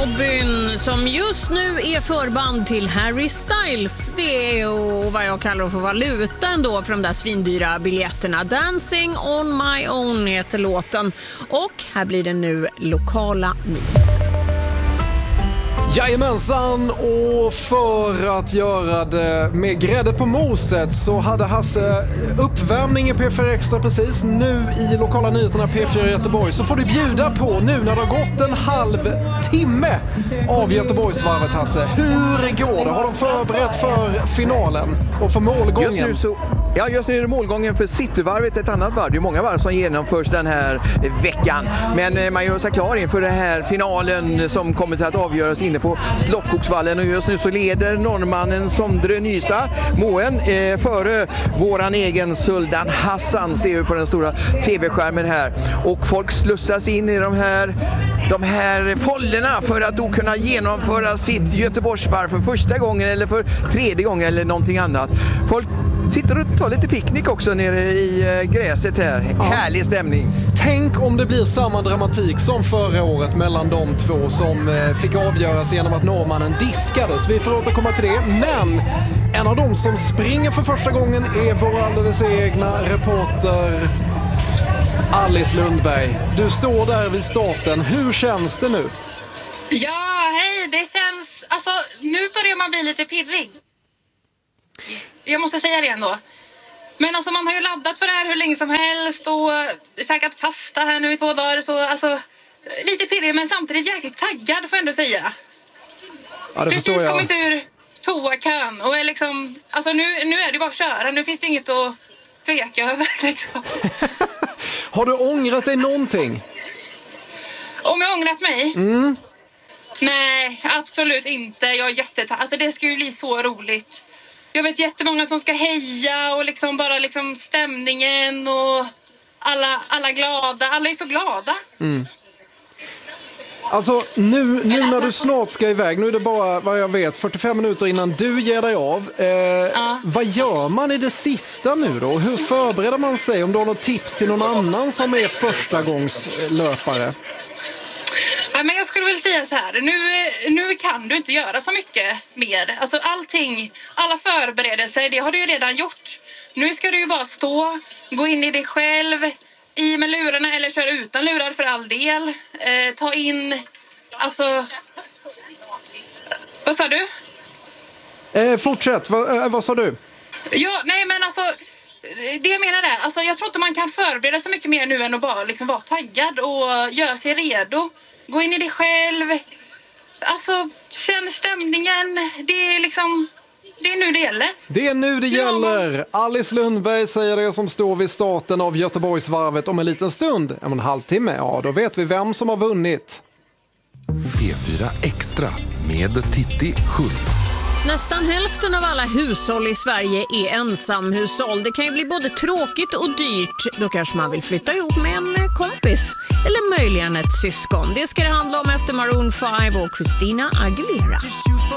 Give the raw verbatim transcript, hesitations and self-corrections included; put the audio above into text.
Robyn som just nu är förband till Harry Styles. Det är vad jag kallar för valuta ändå för de där svindyra biljetterna. Dancing on my own heter låten. Och här blir det nu lokala nyheter. Jajamensan, och för att göra det med grädde på moset så hade Hasse uppvärmning i P fyra Extra precis nu i lokala nyheterna P fyra Göteborg. Så får du bjuda på nu när det har gått en halv timme av Göteborgsvarvet, Hasse. Hur går det? Har de förberett för finalen och för målgången? Just nu, så, ja, just nu är det målgången för Cityvarvet, ett annat varv. Det är många varv som genomförs den här veckan. Men man gör sig klar inför den här finalen som kommer till att avgöras inne på Slottskogsvallen, och just nu så leder norrmannen Sondre Nystad Moen eh, före våran egen Suldan Hassan, ser vi på den stora tv-skärmen här, och folk slussas in i de här de här follerna för att då kunna genomföra sitt Göteborgsvarv för första gången eller för tredje gången eller någonting annat. Folk sitter och tar lite picknick också nere i gräset här. Ja. Härlig stämning. Tänk om det blir samma dramatik som förra året mellan de två som fick avgöras genom att norrmannen diskades. Vi får återkomma till det. Men en av dem som springer för första gången är vår alldeles egna reporter Alice Lundberg. Du står där vid starten. Hur känns det nu? Ja, hej. Det känns... Alltså, nu börjar man bli lite pirrig. Jag måste säga det ändå. Men alltså man har ju laddat för det här hur länge som helst och käkat pasta här nu i två dagar. Så alltså lite pirrig men samtidigt jäkligt taggad får jag ändå säga. Ja, det precis jag. kommit ur toakön och är liksom, alltså nu, nu är det bara att köra. Nu finns det inget att tveka över liksom. Har du ångrat dig någonting? Om jag ångrat mig? Mm. Nej, absolut inte. Jag är jättetaggad. Alltså det ska ju bli så roligt. Jag vet jättemånga som ska heja och liksom bara liksom stämningen och alla, alla glada. Alla är så glada. Mm. Alltså nu, nu när du snart ska iväg, nu är det bara vad jag vet fyrtiofem minuter innan du ger dig av. Eh, ja. Vad gör man i det sista nu då? Hur förbereder man sig om du har något tips till någon annan som är första gångs löpare? Ja, men jag skulle väl säga så här, nu, nu kan du inte göra så mycket mer. Alltså allting, alla förberedelser, det har du ju redan gjort. Nu ska du ju bara stå, gå in i dig själv, i med lurarna eller köra utan lurar för all del. Eh, ta in, alltså... Vad sa du? Eh, fortsätt, vad, eh, vad sa du? Ja, nej men alltså... Det jag menar är, alltså jag tror inte man kan förbereda så mycket mer nu än att bara liksom vara taggad och göra sig redo. Gå in i dig själv. Alltså, känn stämningen. Det är liksom... Det är nu det gäller. Det är nu det gäller. Alice Lundberg säger det som står vid starten av Göteborgsvarvet om en liten stund. Om en halvtimme, ja då vet vi vem som har vunnit. P fyra Extra med Titti Schultz. Nästan hälften av alla hushåll i Sverige är ensamhushåll. Det kan ju bli både tråkigt och dyrt. Då kanske man vill flytta ihop med en kompis. Eller möjligen ett syskon. Det ska det handla om efter Maroon five och Christina Aguilera.